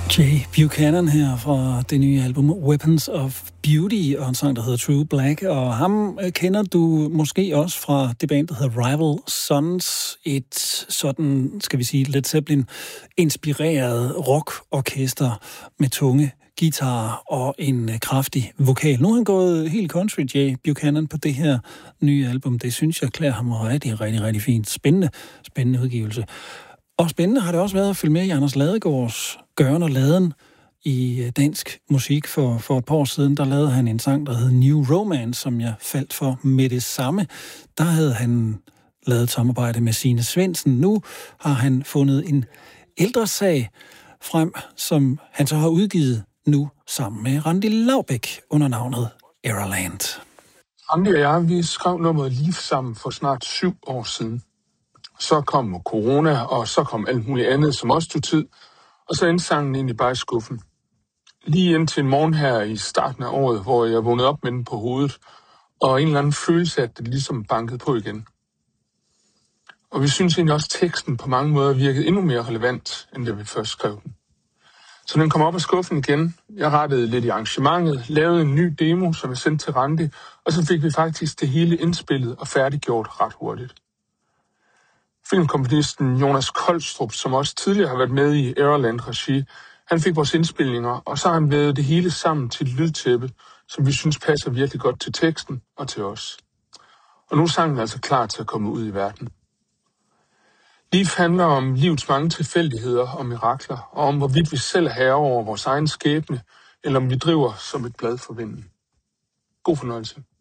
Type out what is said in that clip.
Jay Buchanan her fra det nye album Weapons of Beauty, og en sang, der hedder True Black. Og ham kender du måske også fra det band, der hedder Rival Sons. Et sådan, skal vi sige, Led Zeppelin-inspireret rockorkester med tunge guitar og en kraftig vokal. Nu er han gået helt country, Jay Buchanan, på det her nye album. Det synes jeg klæder ham rigtig, rigtig, rigtig fint. Spændende udgivelse. Og spændende har det også været at følge med i Anders Ladegaards gøren og laden i dansk musik. For et par år siden, der lavede han en sang, der hed New Romance, som jeg faldt for med det samme. Der havde han lavet et samarbejde med Signe Svendsen. Nu har han fundet en ældre sag frem, som han så har udgivet nu sammen med Randi Laubek under navnet Eraland. Randi og jeg, vi skrev nummeret lige sammen for snart 7 år siden. Så kom corona, og så kom alt muligt andet, som også tog tid. Og så endte sangen egentlig bare i skuffen. Lige indtil en morgen her i starten af året, hvor jeg vågnede op med den på hovedet, og en eller anden følelse af, at det ligesom bankede på igen. Og vi synes egentlig også, at teksten på mange måder virkede endnu mere relevant, end da vi først skrev den. Så den kom op af skuffen igen. Jeg rettede lidt i arrangementet, lavede en ny demo, som jeg sendte til Randi, og så fik vi faktisk det hele indspillet og færdiggjort ret hurtigt. Filmkomponisten Jonas Koldstrup, som også tidligere har været med i Eraland-regi, han fik vores indspilninger, og så har han vævet det hele sammen til et lydtæppe, som vi synes passer virkelig godt til teksten og til os. Og nu er sangen altså klar til at komme ud i verden. Liv handler om livets mange tilfældigheder og mirakler, og om hvorvidt vi selv er herre over vores egen skæbne, eller om vi driver som et blad for vinden. God fornøjelse.